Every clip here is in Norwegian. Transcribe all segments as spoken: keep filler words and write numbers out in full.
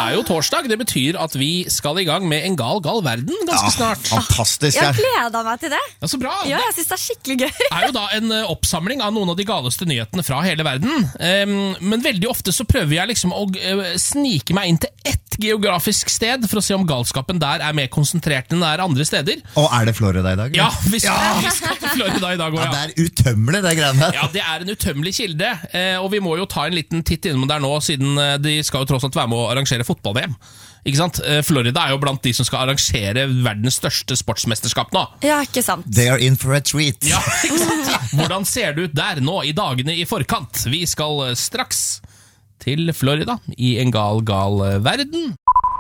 er jo torsdag, det betyr at vi skal i gang med en gal, gal verden ganske Ja, snart. fantastisk. Jeg gleder meg til det. Ja, så bra. Ja, jeg synes det er skikkelig gøy. Det er jo da en eh, oppsamling av noen av de galeste nyhetene fra hele verden. Em, men veldig ofte så prøver jeg liksom å eh, snike meg inn til ett geografisk sted for å se om galskapen der er mer konsentrert enn det er andre steder. Og er det Florida i dag? Ja, vi skal, vi skal til Florida i dag også, Ja, ja. det er utømmelig, det greiene her. Ja, det er en utømmelig kilde, eh, og vi må jo ta en liten titt innom der nå, siden eh, de skal jo tross alt være med å arrangere fotball-V M. Ikke sant? Eh, Florida er jo blant de som skal arrangere verdens største sportsmesterskap nå. Ja, ikke sant. They are in for a treat. Ja, ikke sant? Hvordan ser det ut der nå i dagene i forkant? Vi skal eh, straks til Florida i en gal, gal eh, verden.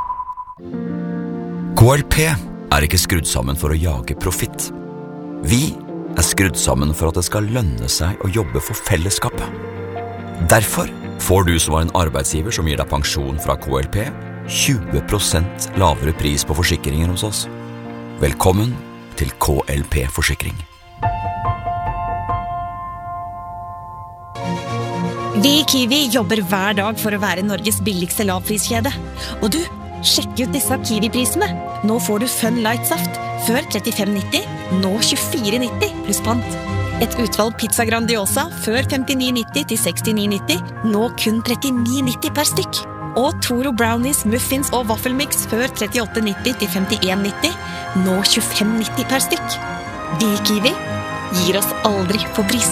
K L P er ikke skrudd sammen for å jage profitt. Vi er skrudd sammen for at det skal lønne seg å jobbe for fellesskapet. Derfor får du som var en arbeidsgiver som gir deg pensjon fra K L P, tjue prosent lavere pris på forsikringer hos oss. Velkommen til K L P Forsikring. Vi i Kiwi jobber hver dag for å være Norges billigste lavpriskjede. Og du, sjekk ut disse Kiwi-prisene. Nå får du Fun Light Saft, før trettifem nitti, nå tjuefire nitti pluss pant. Et utvalg pizza Grandiosa, før femtini nitti til sekstini nitti, nå kun trettini nitti per stykk. Og Toro Brownies, Muffins og Waffelmix, før trettiåtte nitti til femtien nitti, nå tjuefem nitti per stykk. Vi i Kiwi gir oss aldri på pris.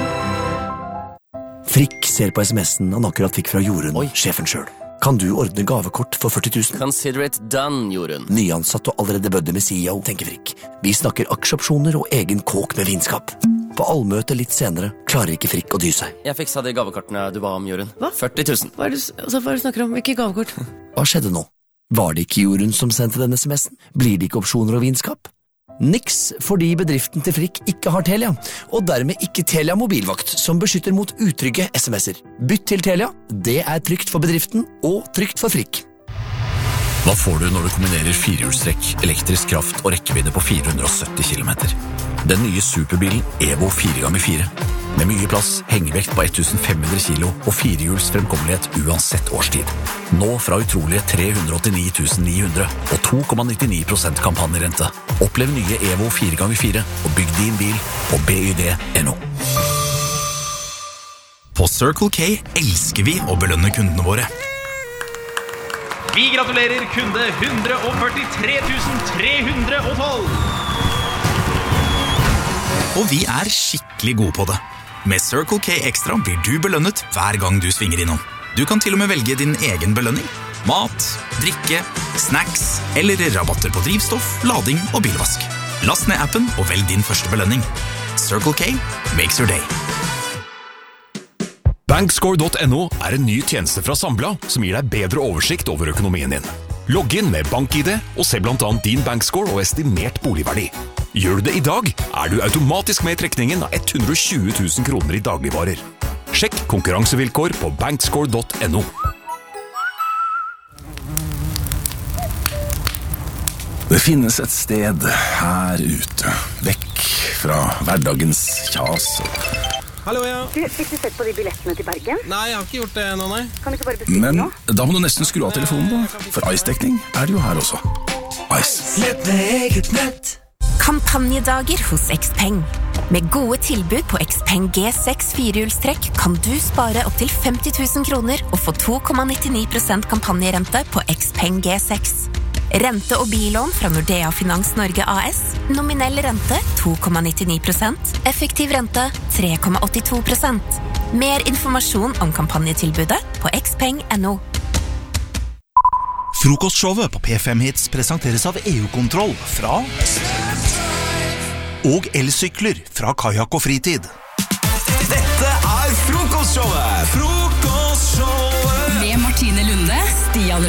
Frikk ser på sms'en han akkurat fikk fra Jorunn, sjefen selv. Kan du ordne gavekort for førti tusen? Consider it done, Jorunn. Nyansatt og allerede bødde med C E O, tenker Frikk. Vi snakker aksjeopsjoner og egen kåk med vinskap. På allmøte litt senere klarer ikke Frikk å dy seg. Jeg fiksa de gavekortene du ba om, Jorunn. Hva? førti tusen. Hva er det, altså, hva er det du snakker om? Hvilke gavekort? Hva skjedde nå? Var det ikke Jorunn som sendte denne sms'en? Blir det ikke opsjoner og vinskap? Niks, fordi bedriften til Frikk ikke har Telia, og dermed ikke Telia mobilvakt, som beskytter mot utrygge sms'er. Bytt til Telia, det er trygt for bedriften og trygt for Frikk. Hva får du når du kombinerer firehjulstrekk, elektrisk kraft og rekkevidde på fire hundre og sytti kilometer? Den nye superbilen Evo fire ganger fire. Med mye plass, hengevekt på femten hundre kilo og firehjuls fremkommelighet uansett årstid. Nå fra utrolige tre hundre og åttini tusen ni hundre og to komma nittini prosent kampanjerente. Opplev nye Evo fire ganger fire og bygg din bil på B Y D punktum N O. På Circle K elsker vi å belønne kundene våre. Vi gratulerer kunde one hundred forty-three thousand three hundred twelve. Og vi er skikkelig gode på det. Med Circle K Extra blir du belønnet hver gang du svinger innom. Du kan til og med velge din egen belønning. Mat, drikke, snacks eller rabatter på drivstoff, lading og bilvask. Last ned appen og velg din første belønning. Circle K makes your day. Bankscore punktum N O er en ny tjeneste fra Sambla som gir deg bedre oversikt over økonomien din. Logg inn med BankID og se blant annet din bankscore og estimert boligverdi. Gjør du det i dag, er du automatisk med i trekningen av hundre og tjue tusen kroner i dagligvarer. Sjekk konkurransevilkår på bankscore punktum N O. Det finnes et sted her ute, vekk fra hverdagens kjas. Hallo, ja. Du, fikk du sett på de billettene til Bergen? Nei, jeg har ikke gjort det ennå, nei. Kan du ikke bare bestille Men nå? da må du nesten skru av telefonen da, for Ice-dekning er det jo her også. Ice. Slett med eget nett. Kampanjedager hos Xpeng. Med gode tilbud på Xpeng G seks firehjulstrekk kan du spare opp til femti tusen kroner og få to komma nittini prosent kampanjerente på Xpeng G seks. Rente- og bilån fra Nordea Finans Norge A S. Nominell rente to komma nittini prosent. Effektiv rente tre komma åttito prosent. Mer informasjon om kampanjetilbudet på xpeng punktum N O. Frokostshowet på P fem Hits presenteres av E U-kontroll fra og elsykler fra Kajak og Fritid. Dette er Frokostshowet! Frokostshowet! Med Martine Lunde, Stian